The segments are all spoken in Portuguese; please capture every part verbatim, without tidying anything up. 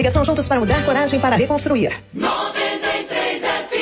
Coligação Juntos para Mudar, Coragem para Reconstruir. noventa e três F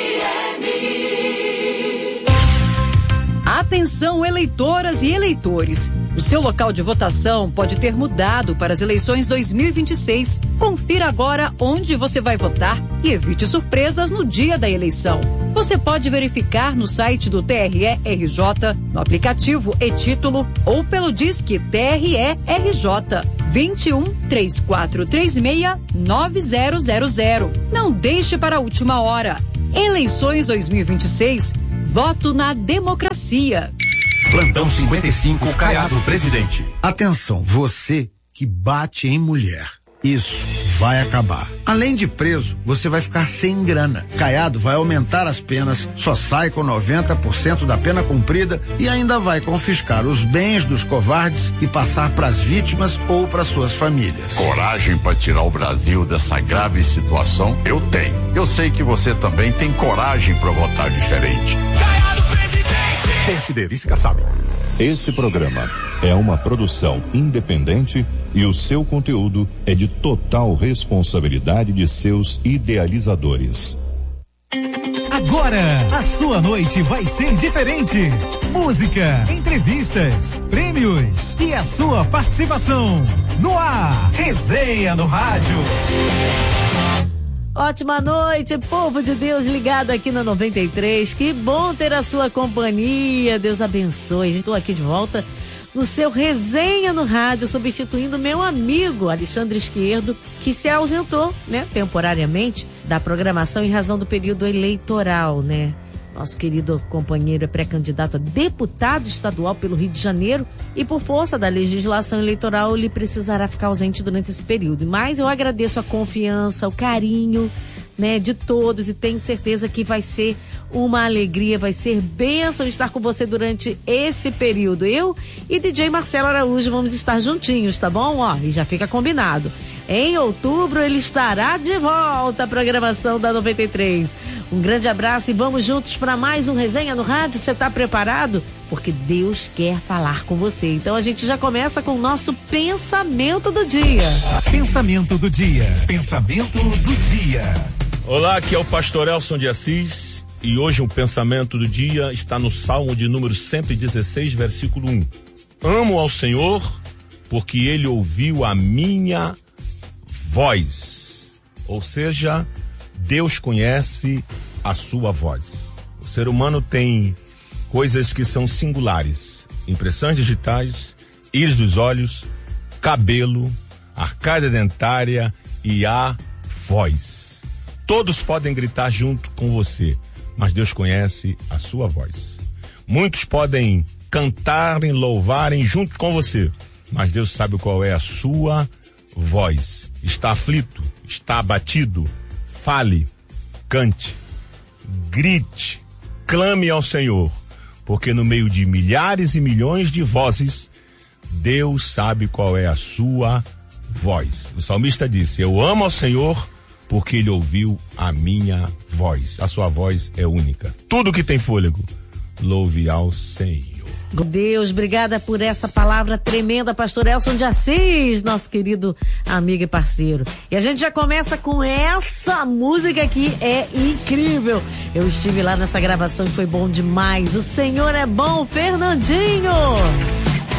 M. Atenção, eleitoras e eleitores. O seu local de votação pode ter mudado para as eleições dois mil e vinte e seis. Confira agora onde você vai votar e evite surpresas no dia da eleição. Você pode verificar no site do T R E R J, no aplicativo e-Título ou pelo Disque T R E R J vinte e um, três quatro três seis, nove zero zero zero. Não deixe para a última hora. Eleições dois mil e vinte e seis. Voto na democracia. Plantão cinquenta e cinco, Caiado, presidente. Atenção, você que bate em mulher. Isso vai acabar. Além de preso, você vai ficar sem grana. Caiado vai aumentar as penas, só sai com noventa por cento da pena cumprida e ainda vai confiscar os bens dos covardes e passar para as vítimas ou para suas famílias. Coragem para tirar o Brasil dessa grave situação? Eu tenho. Eu sei que você também tem coragem para votar diferente. Caiado, presidente! P S D, vice-caçado. Esse programa é uma produção independente e o seu conteúdo é de total responsabilidade de seus idealizadores. Agora, a sua noite vai ser diferente. Música, entrevistas, prêmios e a sua participação. No ar, Resenha no Rádio. Ótima noite, povo de Deus ligado aqui na noventa e três. Que bom ter a sua companhia. Deus abençoe. Estou aqui de volta no seu Resenha no Rádio, substituindo meu amigo Alexandre Esquerdo, que se ausentou, né, temporariamente da programação em razão do período eleitoral, né? Nosso querido companheiro é pré-candidato a deputado estadual pelo Rio de Janeiro e, por força da legislação eleitoral, ele precisará ficar ausente durante esse período. Mas eu agradeço a confiança, o carinho, né, de todos e tenho certeza que vai ser uma alegria, vai ser bênção estar com você durante esse período. Eu e D J Marcelo Araújo vamos estar juntinhos, tá bom? Ó, e já fica combinado. Em outubro ele estará de volta à programação da noventa e três. Um grande abraço e vamos juntos para mais um Resenha no Rádio. Você tá preparado? Porque Deus quer falar com você. Então a gente já começa com o nosso pensamento do dia. Pensamento do dia. Pensamento do dia. Olá, aqui é o pastor Elson de Assis e hoje o pensamento do dia está no Salmo de número cento e dezesseis, versículo um. Amo ao Senhor porque Ele ouviu a minha voz. Ou seja, Deus conhece a sua voz. O ser humano tem coisas que são singulares: impressões digitais, íris dos olhos, cabelo, arcada dentária e a voz. Todos podem gritar junto com você, mas Deus conhece a sua voz. Muitos podem cantarem, louvarem junto com você, mas Deus sabe qual é a sua voz. Está aflito, está abatido, fale, cante, grite, clame ao Senhor, porque no meio de milhares e milhões de vozes, Deus sabe qual é a sua voz. O salmista disse: eu amo ao Senhor porque Ele ouviu a minha voz. A sua voz é única. Tudo que tem fôlego, louve ao Senhor. Deus, obrigada por essa palavra tremenda, pastor Elson de Assis, nosso querido amigo e parceiro. E a gente já começa com essa música que é incrível. Eu estive lá nessa gravação e foi bom demais. O Senhor é bom, Fernandinho.